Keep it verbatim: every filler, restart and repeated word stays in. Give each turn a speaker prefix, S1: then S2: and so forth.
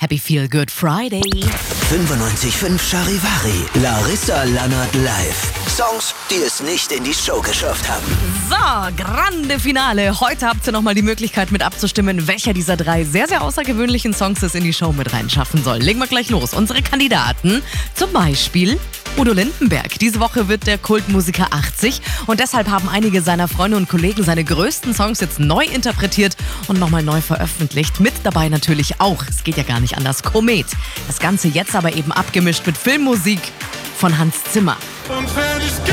S1: Happy Feel Good Friday.
S2: fünfundneunzig Komma fünf Charivari. Larissa Lannert live. Songs, die es nicht in die Show geschafft haben.
S1: So, grande Finale. Heute habt ihr nochmal die Möglichkeit mit abzustimmen, welcher dieser drei sehr, sehr außergewöhnlichen Songs es in die Show mit reinschaffen soll. Legen wir gleich los. Unsere Kandidaten, zum Beispiel Udo Lindenberg. Diese Woche wird der Kultmusiker achtzig und deshalb haben einige seiner Freunde und Kollegen seine größten Songs jetzt neu interpretiert und nochmal neu veröffentlicht. Mit dabei natürlich auch, es geht ja gar nicht anders, Komet. Das Ganze jetzt aber eben abgemischt mit Filmmusik von Hans Zimmer.